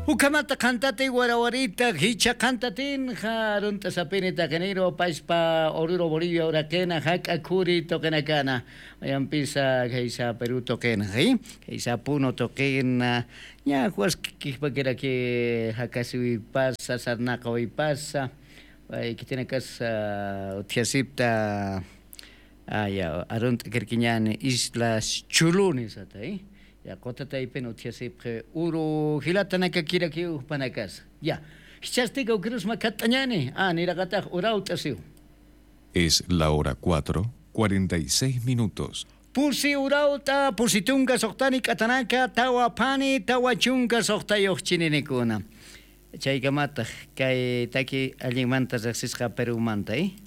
Ukamata cantate guarawarita, hicha cantatin, jarunta sapinita canero, paispa, oruro bolivia, oraquena, jaca curi, toquenacana. Vayan pisa, geisa Perú toquen, geisa puno toquen, ya juas que que jacasi pasa, sarnaca hoy pasa, que tiene casa, tiasipta, ya, arunta kerquiñane, islas chulunes hasta ahí. Ya kota taipen utiasipre uru hilatana kakira kiu panakas. Ya. Hichastiga ukrus makatañane. Niragatag urautasiu. Es la hora 4:46. Pusi urauta, pusitunga soktani katanaka, tawa pani, tawa chunga soktayoh chininikuna. Chaykamata, kay taki alimanta zaxisqa Perú manta,